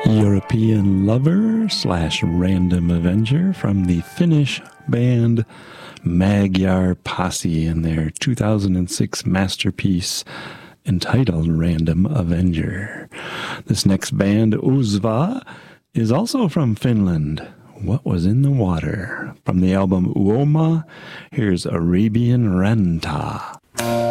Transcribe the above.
European Lover / Random Avenger from the Finnish band Magyar Posse and their 2006 masterpiece entitled Random Avenger. This next band, Uzva, is also from Finland. What Was in the Water? From the album Uoma, here's Arabian Ranta.